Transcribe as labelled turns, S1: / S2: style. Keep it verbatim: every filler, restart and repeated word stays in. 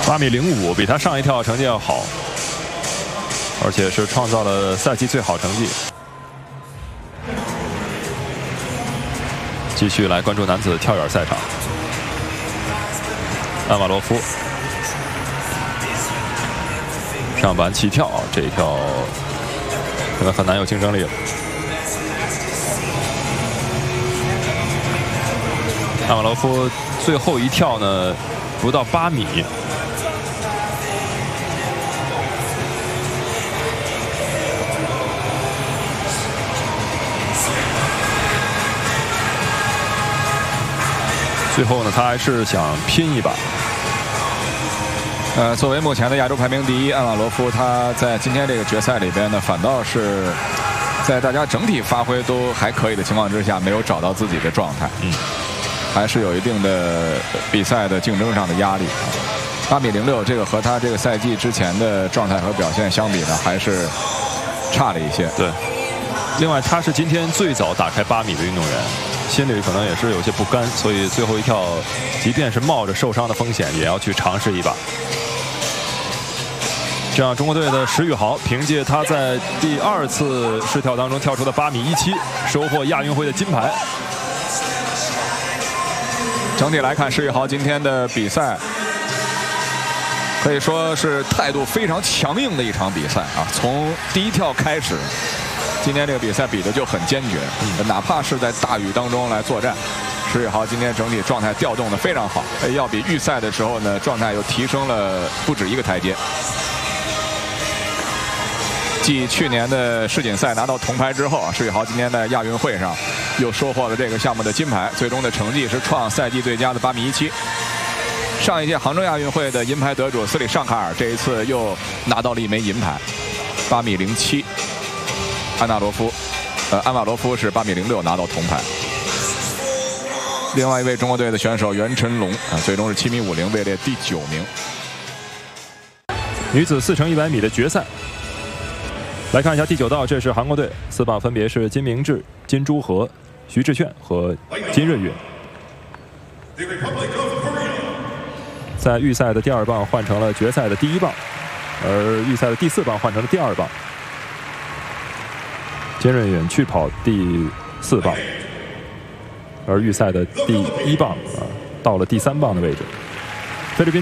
S1: 八米零五，比他上一跳成绩要好，而且是创造了赛季最好成绩。继续来关注男子跳远赛场，安瓦罗夫上板起跳，这一跳可能很难有竞争力了。安瓦罗夫最后一跳呢，不到八米。最后呢，他还是想拼一把。
S2: 呃，作为目前的亚洲排名第一，安瓦罗夫他在今天这个决赛里边呢，反倒是在大家整体发挥都还可以的情况之下，没有找到自己的状态。嗯。还是有一定的比赛的竞争上的压力。八米零六，这个和他这个赛季之前的状态和表现相比呢，还是差了一些。
S1: 对。另外，他是今天最早打开八米的运动员，心里可能也是有些不甘，所以最后一跳，即便是冒着受伤的风险，也要去尝试一把。这样，中国队的石宇豪凭借他在第二次试跳当中跳出的八米一七，收获亚运会的金牌。
S2: 整体来看，石宇豪今天的比赛可以说是态度非常强硬的一场比赛啊！从第一跳开始，今天这个比赛比的就很坚决，嗯、哪怕是在大雨当中来作战，石宇豪今天整体状态调动的非常好，要比预赛的时候呢，状态又提升了不止一个台阶。继去年的世锦赛拿到铜牌之后，石宇豪今天在亚运会上又收获了这个项目的金牌，最终的成绩是创赛季最佳的八米一七。上一届杭州亚运会的银牌得主斯里尚卡尔这一次又拿到了一枚银牌，八米零七。安纳罗夫，呃，安瓦罗夫是八米零六拿到铜牌。另外一位中国队的选手袁晨龙啊，最终是七米五零，位列第九名。
S1: 女子四乘一百米的决赛。来看一下第九道，这是韩国队，四棒分别是金明志、金珠和、徐志炫和金润允。在预赛的第二棒换成了决赛的第一棒，而预赛的第四棒换成了第二棒。金润允去跑第四棒，而预赛的第一棒啊到了第三棒的位置。菲律宾。